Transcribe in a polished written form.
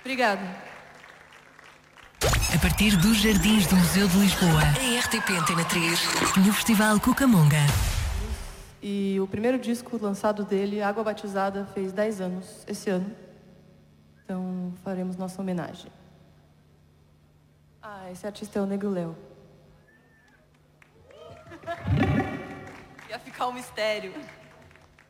Obrigada. A partir dos Jardins do Museu de Lisboa, em RTP Antena 3, no Festival Cucamonga. E o primeiro disco lançado dele, Água Batizada, fez 10 anos esse ano. Então faremos nossa homenagem. Esse artista é o Negro Léo. Ia ficar um mistério.